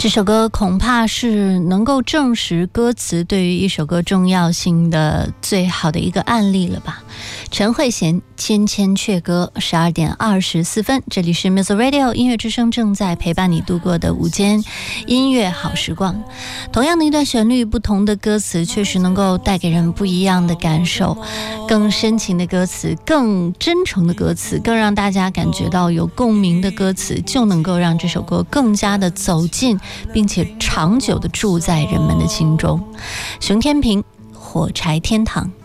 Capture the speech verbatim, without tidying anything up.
这首歌恐怕是能够证实歌词对于一首歌重要性的最好的一个案例了吧。陈慧娴《千千阙歌》，十二点二十四分，这里是 Music Radio 音乐之声，正在陪伴你度过的午间音乐好时光。同样的一段旋律，不同的歌词确实能够带给人不一样的感受，更深情的歌词，更真诚的歌词，更让大家感觉到有共鸣的歌词，就能够让这首歌更加的走进并且长久地住在人们的心中。熊天平，火柴天堂。